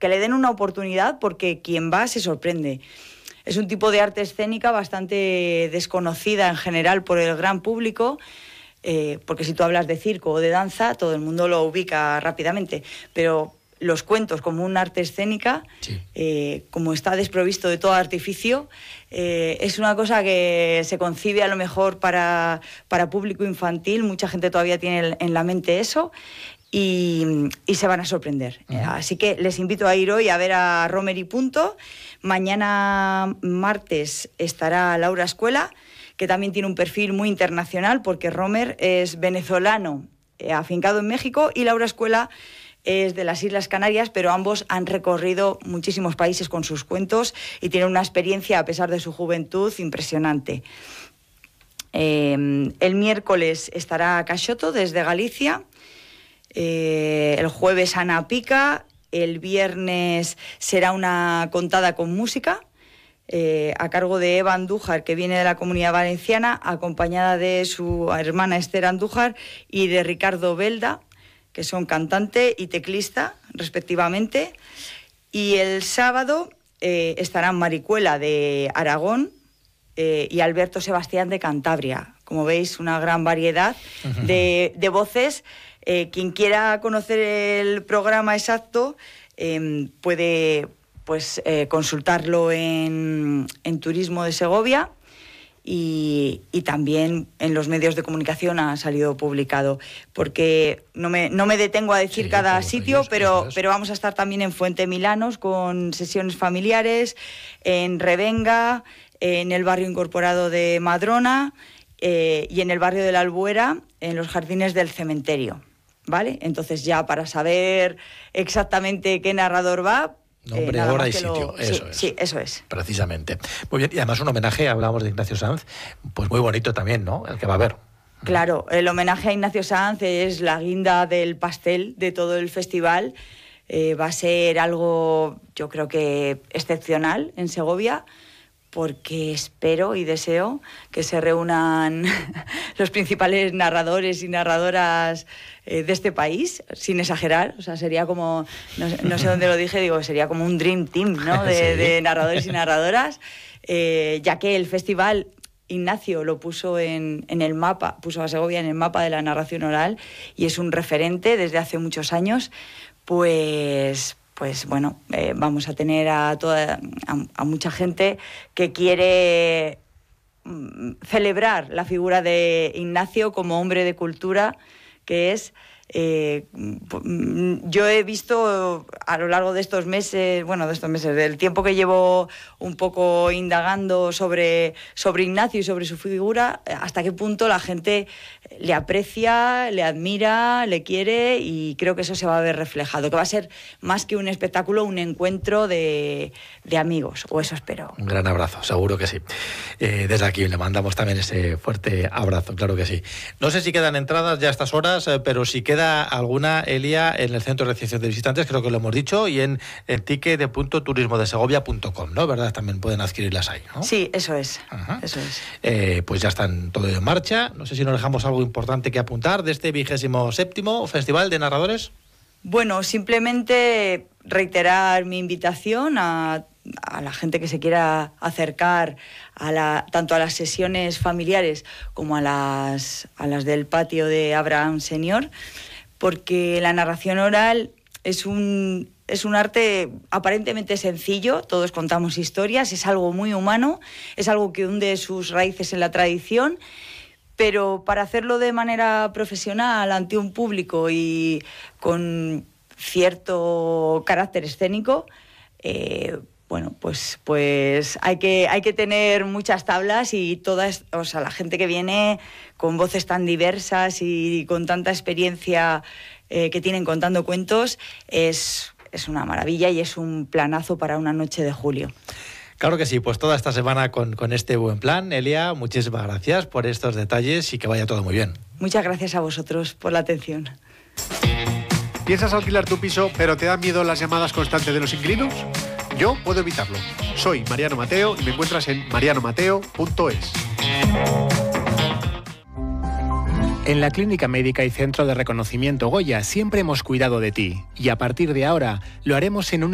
que le den una oportunidad, porque quien va se sorprende. Es un tipo de arte escénica bastante desconocida en general por el gran público, porque si tú hablas de circo o de danza, todo el mundo lo ubica rápidamente, pero los cuentos como un arte escénica, como está desprovisto de todo artificio, es una cosa que se concibe a lo mejor para público infantil. Mucha gente todavía tiene en la mente eso y se van a sorprender. Así que les invito a ir hoy a ver a Romer y punto. Mañana martes estará Laura Escuela, que también tiene un perfil muy internacional, porque Romer es venezolano, afincado en México, y Laura Escuela es de las Islas Canarias, pero ambos han recorrido muchísimos países con sus cuentos y tienen una experiencia, a pesar de su juventud, impresionante. El miércoles estará Caxoto desde Galicia, el jueves Ana Pica, el viernes será una contada con música, a cargo de Eva Andújar, que viene de la Comunidad Valenciana, acompañada de su hermana Esther Andújar y de Ricardo Belda, que son cantante y teclista, respectivamente. Y el sábado estarán Maricuela de Aragón y Alberto Sebastián de Cantabria. Como veis, una gran variedad de voces. Quien quiera conocer el programa exacto puede consultarlo en Turismo de Segovia. Y también en los medios de comunicación ha salido publicado, porque no me detengo a decir cada sitio, pero vamos a estar también en Fuente Milanos con sesiones familiares, en Revenga, en el barrio incorporado de Madrona y en el barrio de la Albuera, en los jardines del cementerio, ¿vale? Entonces, ya para saber exactamente qué narrador va, nombre, hora y sitio, eso es. Sí, eso es. Precisamente. Muy bien, y además un homenaje, hablábamos de Ignacio Sanz, pues muy bonito también, ¿no? El que va a haber. Claro, el homenaje a Ignacio Sanz es la guinda del pastel de todo el festival. Va a ser algo, yo creo que excepcional en Segovia, porque espero y deseo que se reúnan los principales narradores y narradoras de este país, sin exagerar. O sea, sería como, no sé dónde lo dije, digo, sería como un dream team, ¿no? de narradores y narradoras, ya que el festival, Ignacio lo puso en el mapa, puso a Segovia en el mapa de la narración oral, y es un referente desde hace muchos años. Pues bueno, vamos a tener a mucha gente que quiere celebrar la figura de Ignacio como hombre de cultura que es. Yo he visto a lo largo de estos meses, del tiempo que llevo un poco indagando sobre Ignacio y sobre su figura, hasta qué punto la gente le aprecia, le admira, le quiere, y creo que eso se va a ver reflejado, que va a ser más que un espectáculo, un encuentro de amigos, o eso espero. Un gran abrazo, seguro que sí. Desde aquí le mandamos también ese fuerte abrazo, claro que sí. No sé si quedan entradas ya a estas horas, pero si queda alguna, Elia, en el Centro de Recepción de Visitantes, creo que lo hemos dicho, y en el ticket.turismodesegovia.com, ¿no? ¿Verdad? También pueden adquirirlas ahí, ¿no? Sí, eso es. Ajá. Eso es. Pues ya están todo en marcha. No sé si nos dejamos algo importante que apuntar de este 27º Festival de Narradores. Bueno, simplemente reiterar mi invitación a la gente que se quiera acercar tanto a las sesiones familiares como a las del patio de Abraham Senior, porque la narración oral es un arte aparentemente sencillo. Todos contamos historias, es algo muy humano, es algo que hunde sus raíces en la tradición, pero para hacerlo de manera profesional ante un público y con cierto carácter escénico, pues hay que tener muchas tablas, y la gente que viene con voces tan diversas y con tanta experiencia que tienen contando cuentos es una maravilla, y es un planazo para una noche de julio. Claro que sí, pues toda esta semana con este buen plan. Elia, muchísimas gracias por estos detalles y que vaya todo muy bien. Muchas gracias a vosotros por la atención. ¿Piensas alquilar tu piso, pero te dan miedo las llamadas constantes de los inquilinos? Yo puedo evitarlo. Soy Mariano Mateo y me encuentras en marianomateo.es. En la Clínica Médica y Centro de Reconocimiento Goya siempre hemos cuidado de ti, y a partir de ahora lo haremos en un